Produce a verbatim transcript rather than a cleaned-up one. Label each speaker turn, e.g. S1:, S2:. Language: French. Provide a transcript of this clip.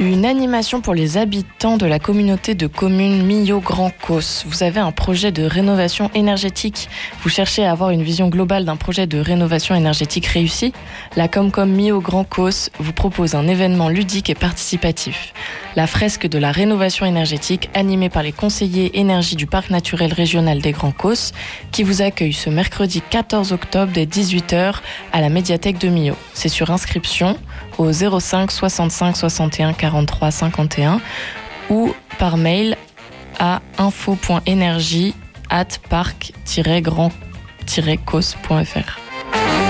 S1: Une animation pour les habitants de la communauté de communes Millau-Grand-Causse. Vous avez un projet de rénovation énergétique. Vous cherchez à avoir une vision globale d'un projet de rénovation énergétique réussi. La Comcom Millau-Grand-Causse vous propose un événement ludique et participatif. La fresque de la rénovation énergétique animée par les conseillers énergie du Parc naturel régional des Grands Causses qui vous accueille ce mercredi quatorze octobre dès dix-huit heures à la médiathèque de Millau. C'est sur inscription au zéro cinq soixante-cinq soixante et un quarante-trois cinquante et un ou par mail à info point énergie arobase parc tiret grand tiret causse point f r.